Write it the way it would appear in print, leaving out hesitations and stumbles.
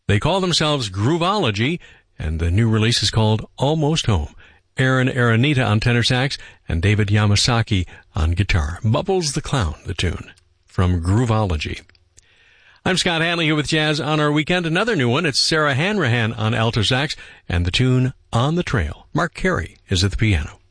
They call themselves Groovology, and the new release is called Almost Home. Aaron Aranita on tenor sax and David Yamasaki on guitar. Bubbles the Clown, the tune from Groovology. I'm Scott Hanley here with Jazz on Our Weekend. Another new one. It's Sarah Hanrahan on alto sax and the tune On the Trail. Mark Carey is at the piano.